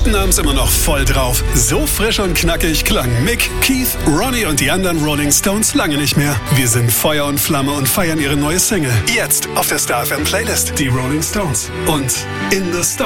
Spannten haben's immer noch voll drauf. So frisch und knackig klang Mick, Keith, Ronnie und die anderen Rolling Stones lange nicht mehr. Wir sind Feuer und Flamme und feiern ihre neue Single. Jetzt auf der Star FM Playlist. Die Rolling Stones und In the Stars.